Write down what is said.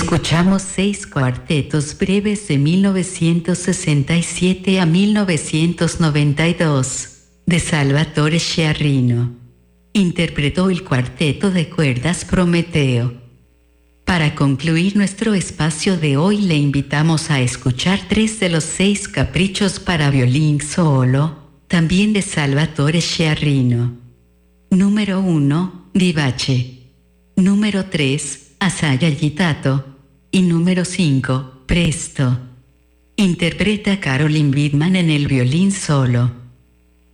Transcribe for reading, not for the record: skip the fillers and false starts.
Escuchamos 6 cuartetos breves de 1967 a 1992, de Salvatore Sciarrino. Interpretó el cuarteto de cuerdas Prometeo. Para concluir nuestro espacio de hoy le invitamos a escuchar 3 de los 6 caprichos para violín solo, también de Salvatore Sciarrino. Número 1, Vivace. Número 3, Assai agitato. Y número 5, Presto. Interpreta Caroline Widman en el violín solo.